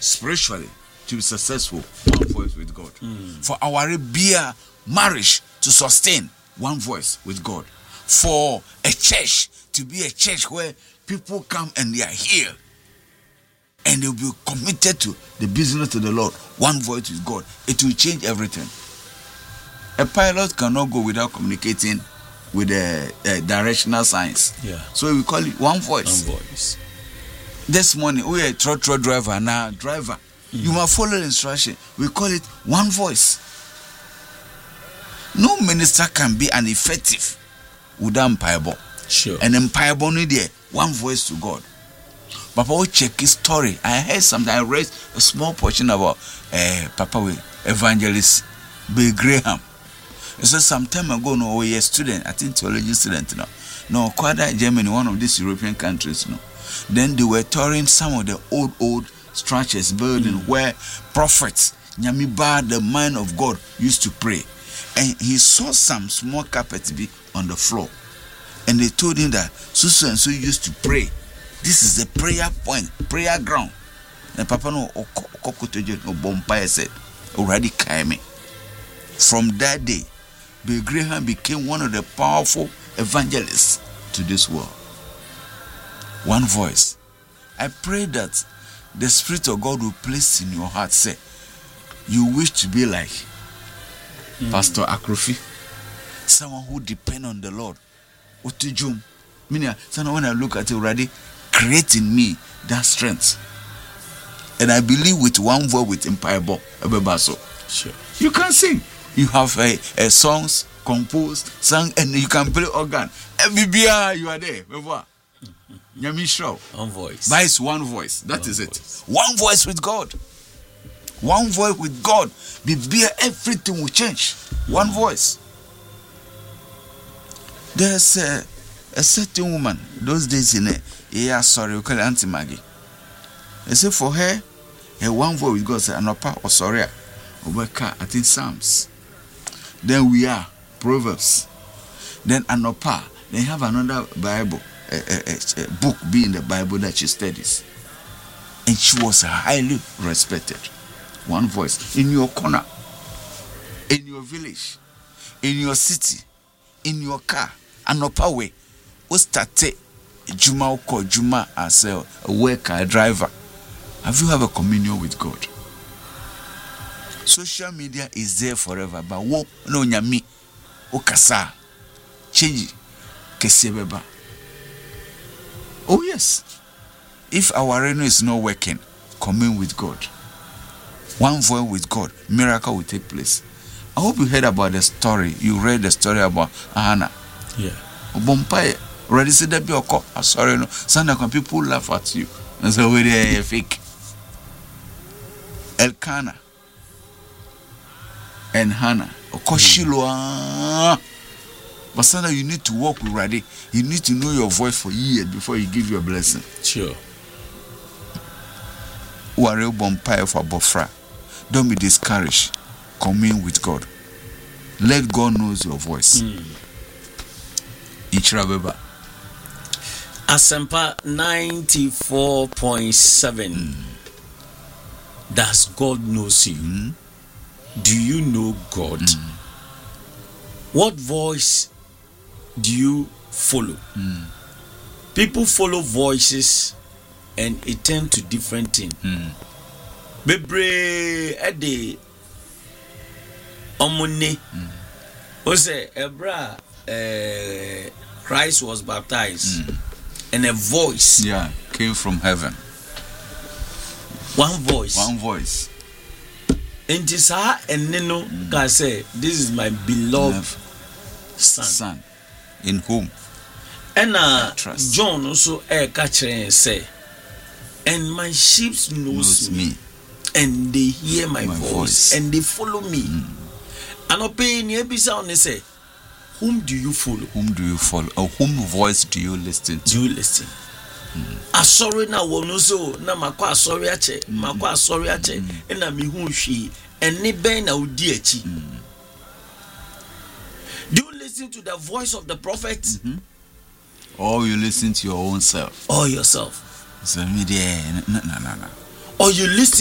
spiritually to be successful, one voice with God. For our beer marriage to sustain, one voice with God. For a church to be a church where people come and they are healed and they'll be committed to the business of the Lord, one voice with God, it will change everything. A pilot cannot go without communicating with the directional signs. Yeah. So we call it one voice. One voice. This morning, we are a trotro driver now. Driver, you must follow the instruction. We call it one voice. No minister can be an effective without empire. Sure. And empire need there, one voice to God. Papa will check his story. I heard something. I read a small portion about Papa with evangelist Bill Graham. It said some time ago, no, we a student, I think theology student, no, quite Germany, one of these European countries, no. Then they were touring some of the old structures, building where prophets, Nyamiba, the man of God, used to pray. And he saw some small carpets be on the floor. And they told him that so and so used to pray. This is a prayer point, prayer ground. And Papa no Bompire said, already came. From that day, Bill Graham became one of the powerful evangelists to this world. One voice. I pray that the Spirit of God will place in your heart, say, you wish to be like Pastor Akrofi, someone who depends on the Lord. Meaning, when I look at it already, create in me that strength. And I believe with one voice with Empire Ebebaso. Sure. You can sing. You have a songs composed, sung, and you can play organ. Every beer you are there. One voice. That is one voice. That is it. One voice with God. One voice with God. Everything will change. One voice. There's a certain woman those days in we call her Auntie Maggie. They say for her one voice with God said Anopa or Soria or I think Psalms. Then we are Proverbs. Then Anopa. They have another Bible, a book being the Bible that she studies. And she was highly respected. One voice. In your corner, in your village, in your city, in your car, Anopa way. We started Juma Oko Juma as a worker, a driver. Have you have a communion with God? Social media is there forever, but wo no nyami okasa change kesebeba. Oh yes. If our reno is not working, commune with God. One voice with God, miracle will take place. I hope you heard about the story. You read the story about Hannah. Yeah. Bompai already said that be oko. Sorry no. Some people laugh at you. And so we are fake. Elkanah and Hannah. Okoshilo. But Sandra, you need to walk with Radi. You need to know your voice for years before you give your blessing. Sure. Warrior Bompire for Bofra. Don't be discouraged. Commune with God. Let God knows your voice. Ichirabeba. Asempa 94.7. Does God knows you? Do you know God? What voice do you follow? People follow voices and it tends to different things. Bebre ade omune. Ose ebra Christ was baptized and a voice came from heaven. One voice. One voice. And this and Nino can say, this is my beloved son. In whom? And John also catcher and say, and my sheep knows me, and they hear my voice, and they follow me. And obey near sound and say, whom do you follow? Whom do you follow? Or whom voice do you listen to? Do you listen? Sorry now one so na makwa sorry ache and na me hu hwi eni ben na odi achi. Do you listen to the voice of the prophet? Or you listen to your own self? Or yourself? So me there, no. Or you listen